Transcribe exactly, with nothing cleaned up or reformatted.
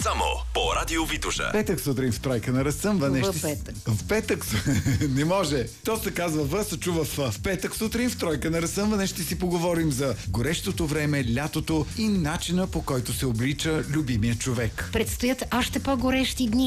Само по Радио Витоша. Петък сутрин в тройка на разсъмване. В Ще... петък. В петък. Не може. То се казва В, се чува В. В петък сутрин в тройка на разсъмване ще си поговорим за горещото време, лятото и начина, по който се облича любимия човек. Предстоят още по-горещи дни.